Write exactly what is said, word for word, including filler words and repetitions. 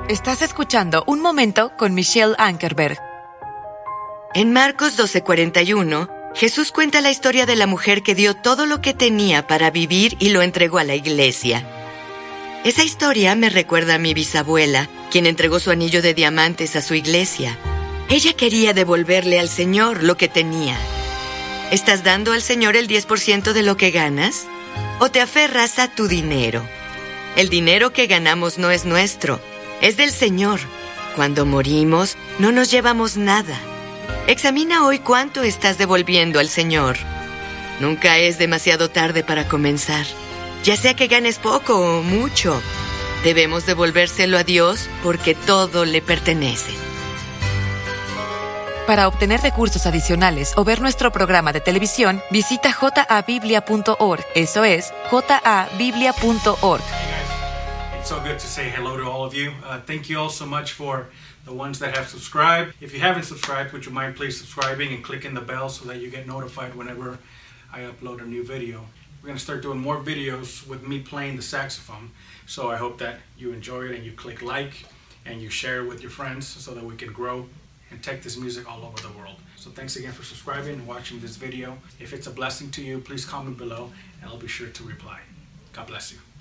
Estás escuchando Un Momento con Michelle Ankerberg. En Marcos doce cuarenta y uno, Jesús cuenta la historia de la mujer que dio todo lo que tenía para vivir y lo entregó a la iglesia. Esa historia me recuerda a mi bisabuela, quien entregó su anillo de diamantes a su iglesia. Ella quería devolverle al Señor lo que tenía. ¿Estás dando al Señor el diez por ciento de lo que ganas? ¿O te aferras a tu dinero? El dinero que ganamos no es nuestro, es del Señor. Cuando morimos, no nos llevamos nada. Examina hoy cuánto estás devolviendo al Señor. Nunca es demasiado tarde para comenzar. Ya sea que ganes poco o mucho, debemos devolvérselo a Dios porque todo le pertenece. Para obtener recursos adicionales o ver nuestro programa de televisión, visita j a biblia punto org. Eso es j a biblia punto org. It's so good to say hello to all of you. Uh, thank you all so much for the ones that have subscribed. If you haven't subscribed, would you mind please subscribing and clicking the bell so that you get notified whenever I upload a new video. We're going to start doing more videos with me playing the saxophone. So I hope that you enjoy it and you click like and you share it with your friends so that we can grow and take this music all over the world. So thanks again for subscribing and watching this video. If it's a blessing to you, please comment below and I'll be sure to reply. God bless you.